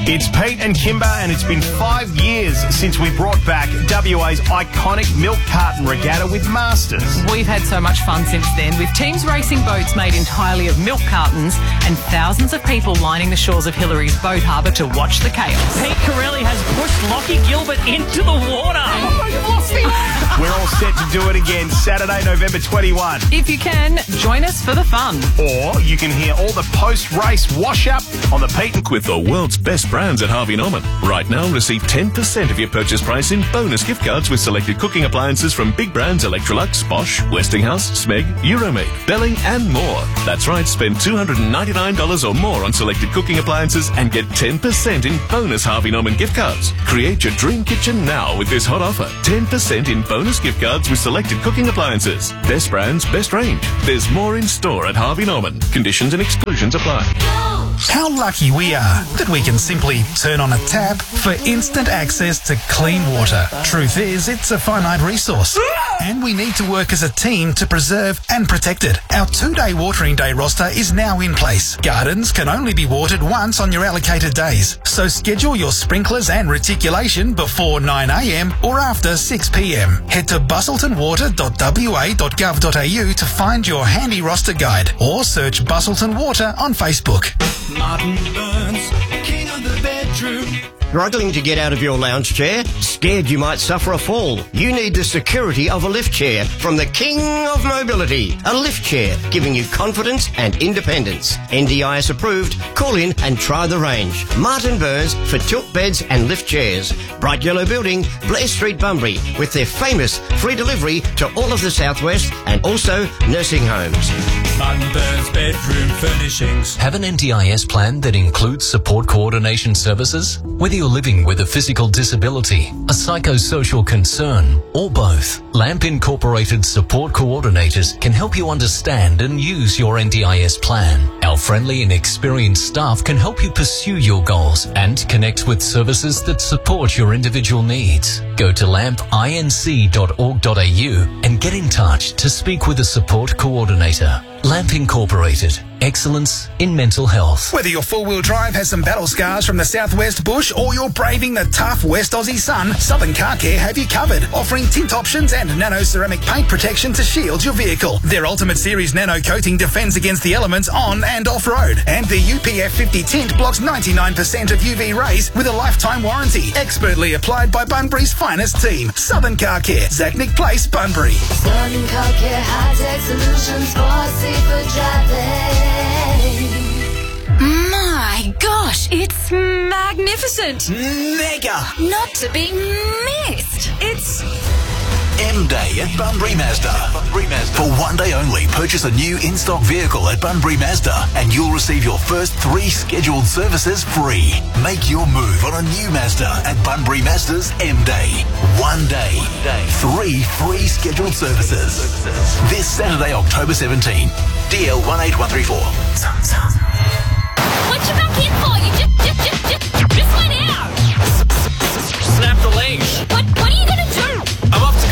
It's Pete and Kimber, and it's been 5 years since we brought back WA's iconic milk carton regatta with Masters. We've had so much fun since then, with teams racing boats made entirely of milk cartons and thousands of people lining the shores of Hillary's boat harbour to watch the chaos. Pete Corelli has pushed Lockie Gilbert into the water. Oh, you've lost him! We're all set to do it again Saturday, November 21. If you can, join us for the fun. Or you can hear all the post-race wash-up on the Pete and... With the world's best brands at Harvey Norman. Right now, receive 10% of your purchase price in bonus gift cards with selected cooking appliances from big brands Electrolux, Bosch, Westinghouse, Smeg, Euromake, Belling and more. That's right, spend $299 or more on selected cooking appliances and get 10% in bonus Harvey Norman gift cards. Create your dream kitchen now with this hot offer. 10% in bonus gift cards with selected cooking appliances. Best brands, best range. There's more in store at Harvey Norman. Conditions and exclusions apply. How lucky we are that we can simply turn on a tap for instant access to clean water. Truth is, it's a finite resource, and we need to work as a team to preserve and protect it. Our 2-day watering day roster is now in place. Gardens can only be watered once on your allocated days, so schedule your sprinklers and reticulation before 9 a.m. or after 6 p.m. Head to bustletonwater.wa.gov.au to find your handy roster guide, or search Bustleton Water on Facebook. Martin Burns, king of the bedroom. Struggling to get out of your lounge chair? Scared you might suffer a fall? You need the security of a lift chair from the king of mobility. A lift chair giving you confidence and independence. NDIS approved. Call in and try the range. Martin Burns for tilt beds and lift chairs. Bright Yellow Building, Blair Street, Bunbury, with their famous free delivery to all of the southwest and also nursing homes. Martin Burns Bedroom Furnishings. Have an NDIS plan that includes support coordination services? Whether you're living with a physical disability, a psychosocial concern, or both, LAMP Incorporated support coordinators can help you understand and use your NDIS plan. Our friendly and experienced staff can help you pursue your goals and connect with services that support your individual needs. Go to lampinc.org.au and get in touch to speak with a support coordinator. LAMP Incorporated. Excellence in mental health. Whether your four-wheel drive has some battle scars from the southwest bush or you're braving the tough West Aussie sun, Southern Car Care have you covered, offering tint options and nano-ceramic paint protection to shield your vehicle. Their Ultimate Series nano coating defends against the elements on and off-road, and their UPF 50 tint blocks 99% of UV rays with a lifetime warranty. Expertly applied by Bunbury's finest team. Southern Car Care, Zachnick Place, Bunbury. Southern Car Care, high-tech solutions for safer driving. My gosh, it's magnificent. Mega. Not to be missed. It's M-Day at Bunbury Mazda. For 1 day only, purchase a new in-stock vehicle at Bunbury Mazda and you'll receive your first 3 scheduled services free. Make your move on a new Mazda at Bunbury Mazda's M-Day. 1 day, 3 free scheduled services. This Saturday, October 17. DL 18134. what you back in for? You just went out. Snap the leash. What are you gonna do? I'm off to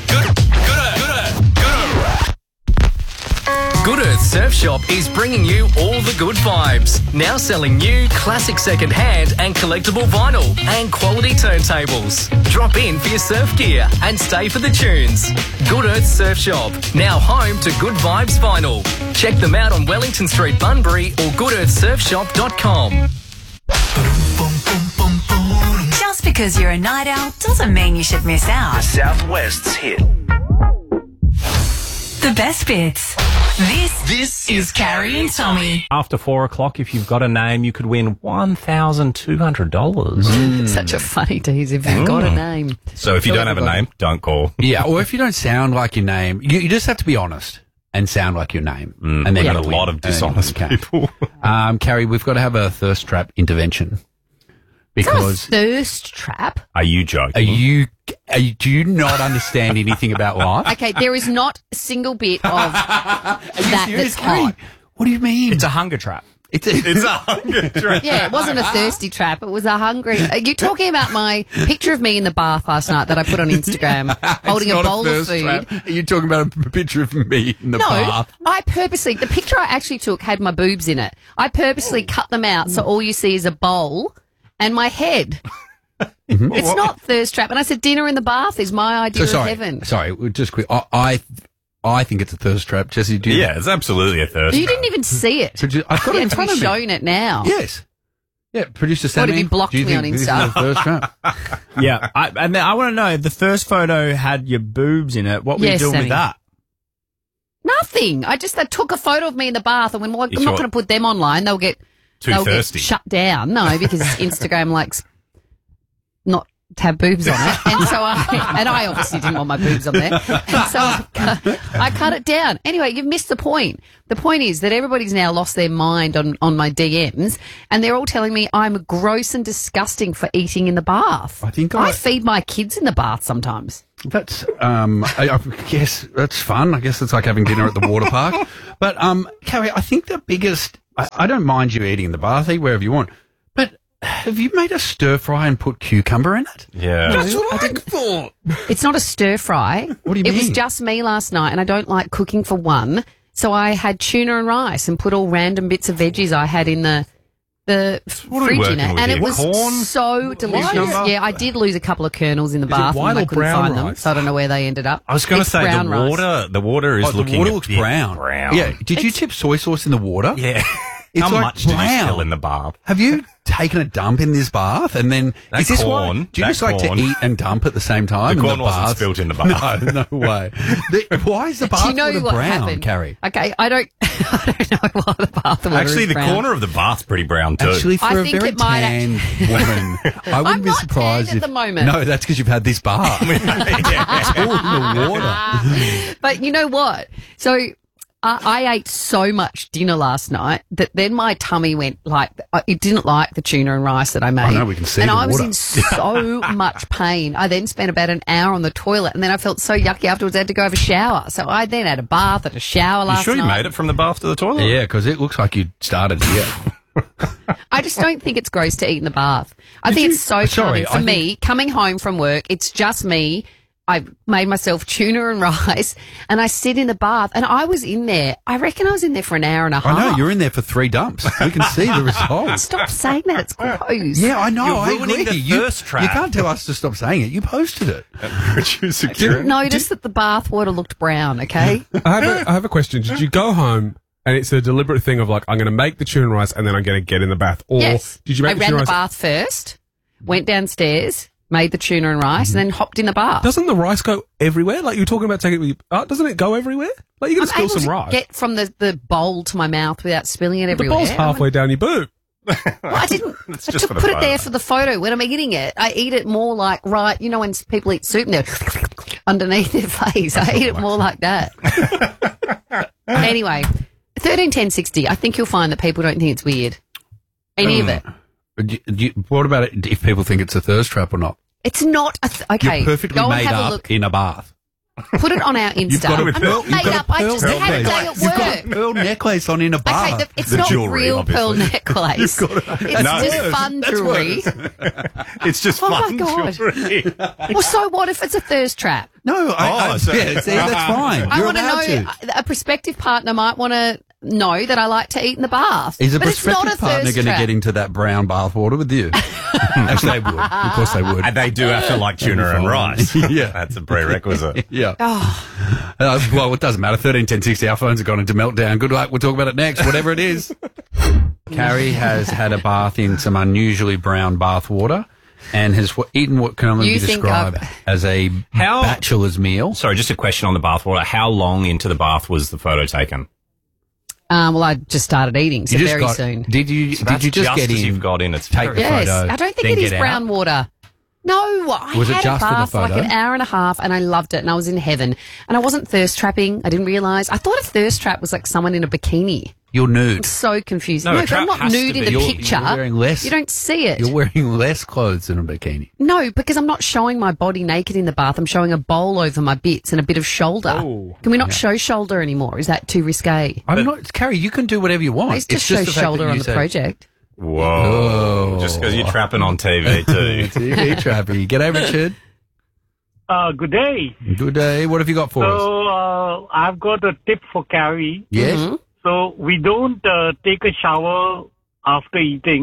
Good Earth Surf Shop is bringing you all the good vibes. Now selling new, classic second-hand and collectible vinyl and quality turntables. Drop in for your surf gear and stay for the tunes. Good Earth Surf Shop, now home to Good Vibes Vinyl. Check them out on Wellington Street, Bunbury or goodearthsurfshop.com. Just because you're a night owl doesn't mean you should miss out. The Southwest's hit. The best bits. This is Carrie and Tommy. After 4 o'clock, if you've got a name, you could win $1,200. Such a funny tease if you've got a name. So if you don't have a name, don't call. Yeah, or if you don't sound like your name, you just have to be honest and sound like your name. And then we've got a lot of dishonest people. Carrie, we've got to have a thirst trap intervention. Because thirst trap? Are you joking? Do you not understand anything about life? Okay, there is not a single bit of that's hot. What do you mean? It's a hunger trap. It's a hunger trap. Yeah, it wasn't a thirsty trap. It was a hungry. Are you talking about my picture of me in the bath last night that I put on Instagram holding a bowl of food? Trap. Are you talking about a picture of me in the bath? No, the picture I actually took had my boobs in it. I purposely cut them out so all you see is a bowl and my head. It's not thirst trap. And I said, dinner in the bath is my idea of heaven. Sorry, just quick. I think it's a thirst trap, Jesse. Do you? Yeah, it's absolutely a thirst You trap. didn't even see it. I've got it in to front be of me. shown it now. Yes. Yeah, producer Sammy. What, have you blocked do you me think on this is Insta? a thirst trap? Yeah, and then I want to know, the first photo had your boobs in it. What were you Yes, doing Sammy. with that? Nothing. I took a photo of me in the bath and went, well, I'm not going to put them online. They'll get thirsty. shut down. No, because Instagram likes not to have boobs on it. And so I obviously didn't want my boobs on there. And so I cut it down. Anyway, you've missed the point. The point is that everybody's now lost their mind on my DMs and they're all telling me I'm gross and disgusting for eating in the bath. I feed my kids in the bath sometimes. That's, I guess that's fun. I guess it's like having dinner at the water park. But, Carrie, I think the biggest, I don't mind you eating in the bath, eat wherever you want. But have you made a stir fry and put cucumber in it? Yeah. That's what I thought. It's not a stir fry. What do you It mean? was just me last night and I don't like cooking for one. So I had tuna and rice and put all random bits of veggies I had in the What are we fridge in working it. with And here? it was Corn? so delicious. Cucumber? Yeah, I did lose a couple of kernels in the Is it bath white and I or couldn't brown find them. rice? So I don't know where they ended up. I was going to It's say brown rice. the water is looking The water a looks bit brown. Yeah. Did you tip soy sauce in the water? Yeah. It's How like much do you brown. spill in the bath? Have you taken a dump in this bath and then That is this corn- why? Do you that just like corn- to eat and dump at the same time? The in corn wasn't bath? spilt in the bath. No, no way. Why is the bath Do you know water what brown, happened? Carrie? Okay, I don't know why the bath water Actually, is the brown. corner of the bath's pretty brown too. Actually, for I a think very it might tan woman, I wouldn't I'm be not surprised tanned if at the moment. No, that's because you've had this bath. It's all in the water. But you know what? So I ate so much dinner last night that then my tummy went like, it didn't like the tuna and rice that I made. know, we can see and the I was water. in so much pain. I then spent about an hour on the toilet and then I felt so yucky afterwards I had to go have a shower. So I then had a bath and a shower You last sure you night. made it from the bath to the toilet? Yeah, because it looks like you started here. I just don't think it's gross to eat in the bath. I think it's so Sorry, calming. For I me, coming home from work, it's just me. I made myself tuna and rice and I sit in the bath and I was in there. I reckon I was in there for an hour and a half. I know, you're in there for 3 dumps. We can see the results. Stop saying that. It's gross. Yeah, I know. You're I ruining agree. the thirst trap. You can't tell us to stop saying it. You posted it. Producer Didn't notice that the bath water looked brown, okay? I have a question. Did you go home and it's a deliberate thing of like, I'm going to make the tuna and rice and then I'm going to get in the bath? Or Yes. did you make I the ran tuna the and rice? bath first, went downstairs, made the tuna and rice, and then hopped in the bath. Doesn't the rice go everywhere? Like you were talking about taking it with you. Doesn't it go everywhere? Like you're going to I'm spill able some to rice. get from the bowl to my mouth without spilling it The everywhere. bowl's halfway down your boob. Well, I didn't. I just took, for the put it photo. there for the photo. When I'm eating it, I eat it more like you know when people eat soup and they're underneath their face. I eat it more like that. Anyway, 131060. I think you'll find that people don't think it's weird. Any of it. What about it if people think it's a thirst trap or not? It's not. Okay, You're perfectly go and made have a up look. in a bath. Put it on our Insta. You've got a I'm pearl- not you've made got a up. I pearl just had a necklace. day at You've got work. a pearl necklace on in a bath. Okay, it's not jewellery, real pearl obviously. necklace. It's just fun jewelry. It's just Oh my fun God. jewelry. Well, so what if it's a thirst trap? No, Oh, so- yeah, see, that's fine. I You're want to allowed know. A prospective partner might want to know that I like to eat in the bath. Is a but it's not prospective a partner thirst going to trap. get into that brown bath water with you? Actually, they would. Of course, they would. And they do have to like tuna and rice. Yeah. That's a prerequisite. Yeah. Oh, Well, it doesn't matter. 131060. Our phones have gone into meltdown. Good luck. We'll talk about it next. Whatever it is. Carrie has had a bath in some unusually brown bath water and has eaten what can only You be think described as a bachelor's meal. Sorry, just a question on the bath water. How long into the bath was the photo taken? well, I just started eating, so You just very got- soon. Did you? So did that's you just get as in? you've got in. It's take the Yes, photo. I don't think then it is get brown out? water. No, I Was it had just a for the bath for like photo? an hour and a half, and I loved it, and I was in heaven. And I wasn't thirst trapping. I didn't realise. I thought a thirst trap was like someone in a bikini. You're I'm nude. so confused. No, No, a but I'm trap not has to nude in be. the You're picture. wearing less. You don't see it. You're wearing less clothes than a bikini. No, because I'm not showing my body naked in the bath. I'm showing a bowl over my bits and a bit of shoulder. Can we not show shoulder anymore? Is that too risque? I'm not, Carrie. You can do whatever you want. I used to It's show just the fact shoulder that on you the say- project. Whoa. Just because you're trapping on TV too. TV trappy. G'day, Richard. Good day. Good day. What have you got for us? So, I've got a tip for Carrie. Yes. So, we don't take a shower after eating.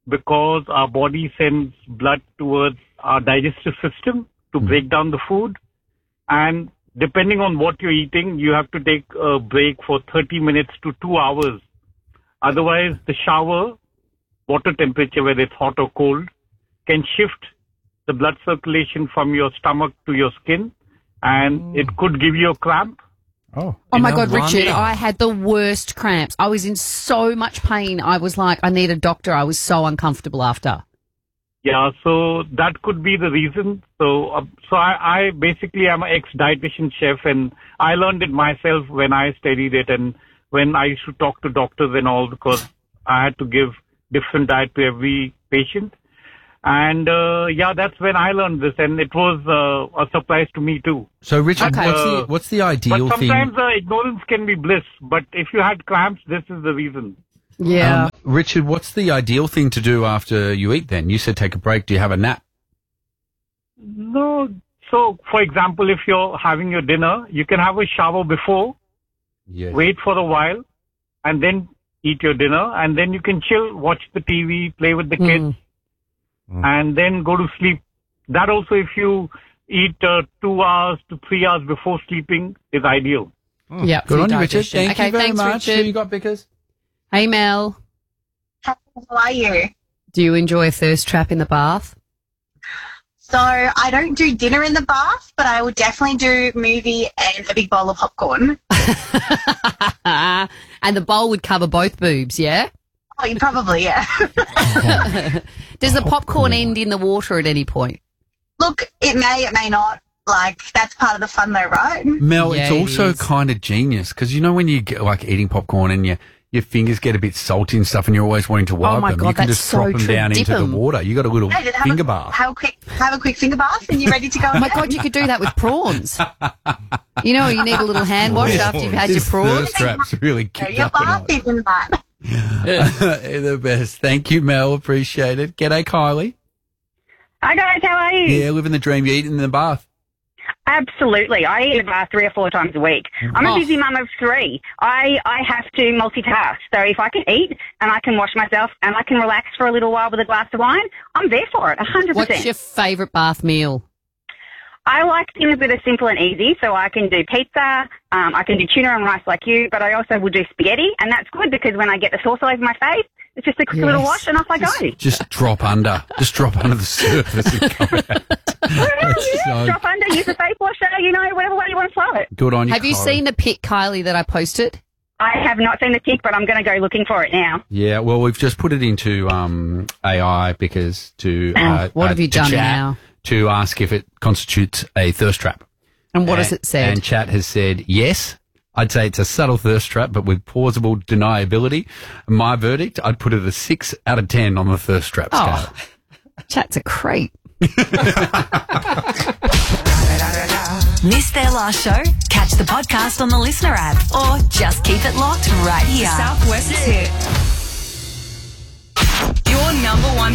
because our body sends blood towards our digestive system to break down the food. And depending on what you're eating, you have to take a break for 30 minutes to 2 hours. Otherwise, the shower, water temperature, whether it's hot or cold, can shift the blood circulation from your stomach to your skin, and it could give you a cramp. Oh my God, Richard, I had the worst cramps. I was in so much pain. I was like, I need a doctor. I was so uncomfortable after. Yeah, so that could be the reason. So I basically am an ex-dietitian chef, and I learned it myself when I studied it and when I used to talk to doctors and all, because I had to give different diet to every patient. And that's when I learned this, and it was a surprise to me too. So, Richard, what's the ideal but thing? sometimes ignorance can be bliss, but if you had cramps, this is the reason. Yeah. Richard, what's the ideal thing to do after you eat then? You said take a break. Do you have a nap? No. So, for example, if you're having your dinner, you can have a shower before, wait for a while, and then eat your dinner, and then you can chill, watch the TV, play with the kids, and then go to sleep. That also, if you eat 2 hours to 3 hours before sleeping, is ideal. Yeah. Good on you, Richard. Thank you very thanks, much. Richard. Who you got, Vickers? Hey, Mel. How are you? Do you enjoy a thirst trap in the bath? So I don't do dinner in the bath, but I would definitely do movie and a big bowl of popcorn. And the bowl would cover both boobs, yeah? Oh, you probably, yeah. Does the popcorn end in the water at any point? Look, it may not. Like, that's part of the fun though, right? Mel, Yeah, it's it also is. kind of genius because you know when you get like eating popcorn and your fingers get a bit salty and stuff and you're always wanting to wipe my them, God, you can that's just so drop them true. down Dip into the 'em. water. You got a little Yeah, just finger bath. have a quick finger bath and you're ready to go. Oh my God, you could do that with prawns. You know, you need a little hand wash after you've had your This prawns. thirst trap's really So kicked your up a bath notch. is in that. You're the best. Thank you, Mel. Appreciate it. G'day, Kylie. Hi guys, how are you? Yeah, living the dream. You eating in the bath. Absolutely. I eat in the bath 3 or 4 times a week. I'm a busy mum of 3. I have to multitask. So if I can eat and I can wash myself and I can relax for a little while with a glass of wine, I'm there for it, 100%. What's your favourite bath meal? I like things that are simple and easy, so I can do pizza, I can do tuna and rice like you, but I also will do spaghetti, and that's good because when I get the sauce all over my face, it's just a quick little wash and off I go. Just drop under. Just drop under the surface and come out. so Drop under, use a face washer, whatever way you want to flow it. good on you, Have you Kylie. seen the pic, Kylie, that I posted? I have not seen the pic, but I'm going to go looking for it now. Yeah, well, we've just put it into AI because to What have you to done chat, now? to ask if it constitutes a thirst trap. And what has it said? And chat has said yes. I'd say it's a subtle thirst trap, but with plausible deniability. My verdict, I'd put it a 6 out of 10 on the thirst trap scale. Chat's a creep. Missed their last show? Catch the podcast on the Listener app or just keep it locked right here. Southwest hit. Your number one